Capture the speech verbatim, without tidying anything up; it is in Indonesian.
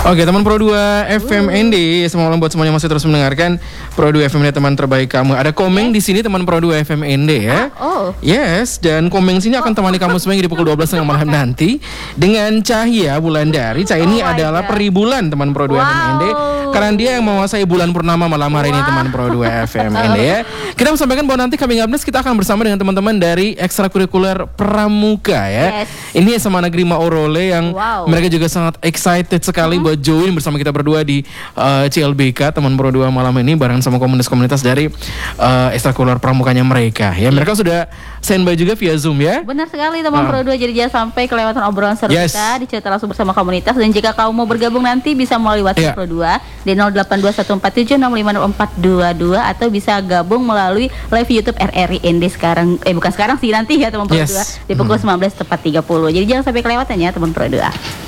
Oke, teman Pro dua F M N D, semoga buat semuanya masih terus mendengarkan Pro dua F M N D, teman terbaik kamu. Ada Komeng di sini, teman Pro dua F M N D ya. Ah, oh. Yes, dan Komeng sini akan temani kamu semua di pukul dua belas tengah malam nanti dengan Cahya Wulandari. Cahya ini Oh my adalah God. peri bulan, teman Pro dua Wow. F M N D. Karena dia yang menguasai bulan purnama malam hari ini, Wow. teman Pro dua F M N D ya. Kita mau sampaikan bahwa nanti kami Update kita akan bersama dengan teman-teman dari ekstrakurikuler Pramuka ya. Yes. Ini S M A Negeri Maorole yang Wow. mereka juga sangat excited sekali buat join bersama kita berdua di uh, C L B K teman Pro dua malam ini bareng sama komunitas-komunitas dari uh, ekstrakurikuler pramukanya mereka. Ya, mereka sudah standby juga via Zoom ya. Benar sekali teman Ah. Pro dua, jadi jangan sampai kelewatan obrolan seru Yes. kita dicerita langsung bersama komunitas. Dan jika kamu mau bergabung nanti bisa melalui WhatsApp Iya. Pro dua di nol delapan dua satu empat tujuh enam lima nol empat dua dua atau bisa gabung melalui live YouTube R R I N D sekarang eh bukan sekarang sih, nanti ya teman Pro Yes. dua di pukul sembilan belas tepat tiga puluh. Jadi jangan sampai kelewatan ya teman Pro dua.